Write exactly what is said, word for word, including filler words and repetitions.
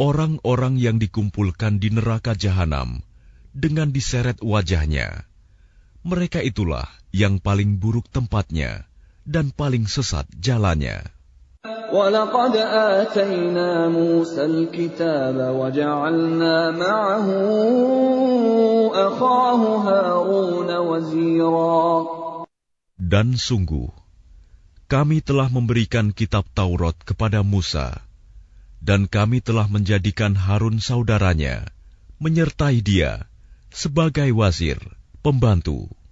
orang-orang yang dikumpulkan di neraka jahanam dengan diseret wajahnya. Mereka itulah yang paling buruk tempatnya dan paling sesat jalannya. وَلَقَدْ آتَيْنَا مُوسَى الْكِتَابَ وَجَعَلْنَا مَعَهُ أَخَاهُ هَارُونَ وَزِيرًا. Dan sungguh, kami telah memberikan kitab Taurat kepada Musa, dan kami telah menjadikan Harun saudaranya, menyertai dia sebagai wazir, pembantu.